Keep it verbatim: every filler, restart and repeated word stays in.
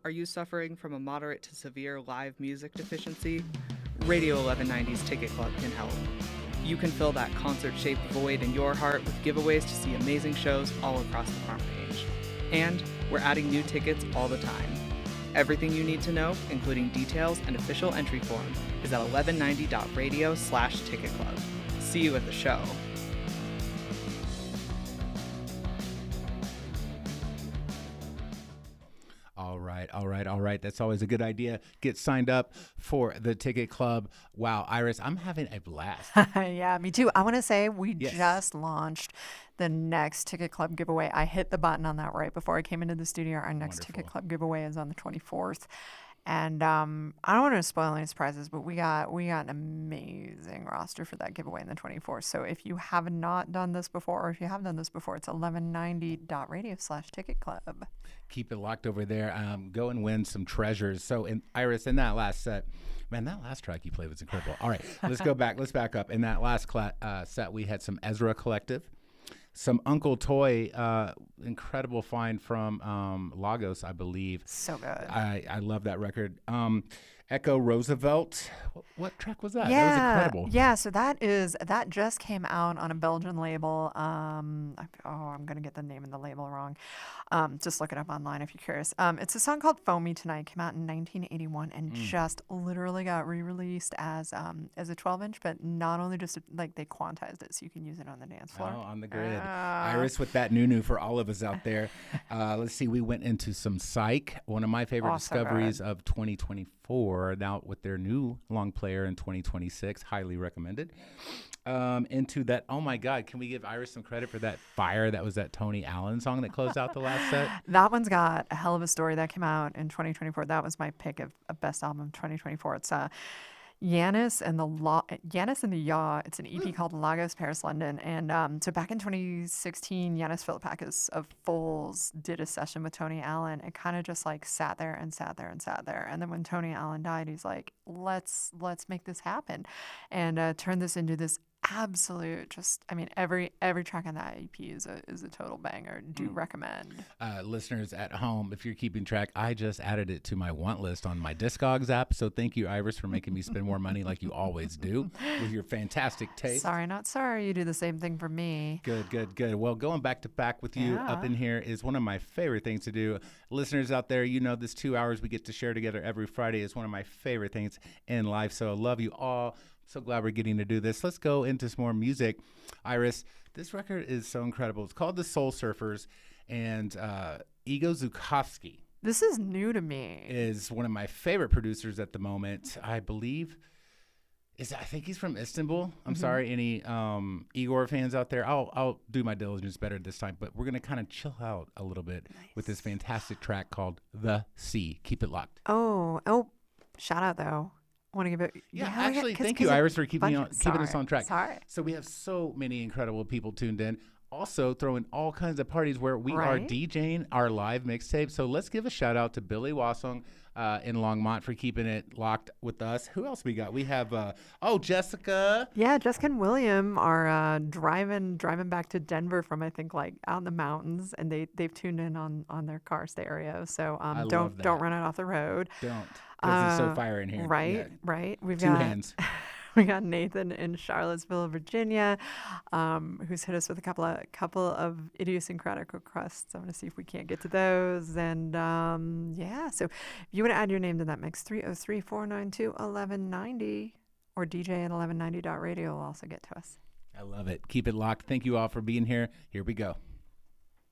Are you suffering from a moderate to severe live music deficiency? Radio eleven ninety's Ticket Club can help. You can fill that concert-shaped void in your heart with giveaways to see amazing shows all across the front page. And we're adding new tickets all the time. Everything you need to know, including details and official entry form, is at eleven ninety dot radio slash ticket club. See you at the show. All right, all right, all right. That's always a good idea. Get signed up for the Ticket Club. Wow, Iris, I'm having a blast. Yeah, me too. I want to say we Yes. just launched the next Ticket Club giveaway. I hit the button on that right before I came into the studio. Our next Wonderful. Ticket Club giveaway is on the twenty-fourth. And um, I don't want to spoil any surprises, but we got we got an amazing roster for that giveaway in the twenty-fourth. So if you have not done this before, or if you have done this before, it's eleven ninety dot radio slash ticket club. Keep it locked over there. Um, go and win some treasures. So, in, Iris, in that last set, man, that last track you played was incredible. All right, let's go back. Let's back up. In that last cla- uh, set, we had some Ezra Collective, some Uncle Toy, uh, incredible find from um, Lagos, I believe. So good. I, I love that record. Um, Echo Roosevelt. What, what track was that? Yeah, That was incredible. yeah. So that is that just came out on a Belgian label. Um, I, oh, I'm gonna get the name of the label wrong. Um, just look it up online if you're curious. Um, it's a song called "Foamy Tonight." Came out in nineteen eighty-one and just literally got re-released as um as a twelve inch. But not only just like they quantized it so you can use it on the dance floor. Oh, on the grid. Ah. Iris with that new new for all of us out there. Uh, let's see. We went into some Psych, one of my favorite Oh, so discoveries good. of twenty twenty-four. Now with their new long player in twenty twenty-six, highly recommended. Um, into that. Oh my God! Can we give Iris some credit for that Fire? That was that Tony Allen song that closed out the last set. That one's got a hell of a story that came out in twenty twenty-four. That was my pick of, of best album twenty twenty-four. It's uh, Yanis and the La- Yanis and the Yaw. It's an E P called Lagos, Paris, London. And um, so back in twenty sixteen, Yanis Philippakis of Foals did a session with Tony Allen. It kind of just like sat there and sat there and sat there. And then when Tony Allen died, he's like, let's let's make this happen, and uh, turn this into this absolute just. I mean, every every track on that E P is a is a total banger. Do recommend. Uh, listeners at home, if you're keeping track, I just added it to my want list on my Discogs app. So thank you, Iris, for making me spend more money like you always do with your fantastic taste. Sorry, not sorry. You do the same thing for me. Good, good, good. Well, going back to back with you Yeah. up in here is one of my favorite things to do. Listeners out there, you know this two hours we get to share together every Friday is one of my favorite things in life. So I love you all. So glad we're getting to do this. Let's go into some more music. Iris, this record is so incredible. It's called The Soul Surfers, and uh, Ego Zukovsky This is new to me. is one of my favorite producers at the moment. I believe is I think he's from Istanbul. I'm sorry, any um, Igor fans out there. I'll I'll do my diligence better this time, but we're gonna kind of chill out a little bit with this fantastic track called The Sea. Keep it locked. Oh, oh, shout out though. Want to give it? Yeah, we actually, got- 'cause- thank you, 'cause it- Iris, for keeping me on, budget- keeping us sorry, on track. Sorry. So we have so many incredible people tuned in. Also throwing all kinds of parties where we are Right. DJing our live mixtape. So let's give a shout out to Billy Wassong uh, in Longmont for keeping it locked with us. Who else we got? We have uh, oh Jessica. Yeah, Jessica and William are uh, driving driving back to Denver from I think like out in the mountains, and they they've tuned in on on their car stereo. So um, I love don't don't that. run it off the road. Don't because it's so Uh, fire in here. Right, Yeah. right. We've Two got hands. we got Nathan in Charlottesville, Virginia, um, who's hit us with a couple of couple of idiosyncratic requests. I'm gonna see if we can't get to those. And um, yeah, so if you want to add your name to that mix, three oh three, four nine two, eleven ninety or D J at eleven ninety dot radio will also get to us. I love it. Keep it locked. Thank you all for being here. Here we go.